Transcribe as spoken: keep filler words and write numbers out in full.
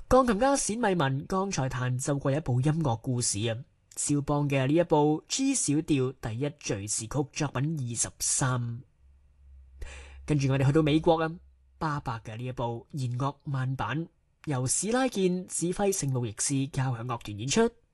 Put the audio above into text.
鋼琴家冼米文剛才彈奏過一部音樂故事啊，肖邦嘅呢一部 G 小調第一敘事曲作品二十三。跟住我哋去到美國啊，巴伯嘅呢一部弦樂慢板由史拉健指揮聖路易斯交響樂團演出。